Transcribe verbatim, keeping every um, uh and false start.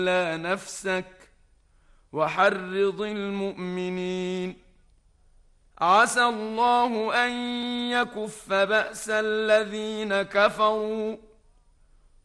نفسك وحرض المؤمنين. عسى الله أن يكف بأس الذين كفروا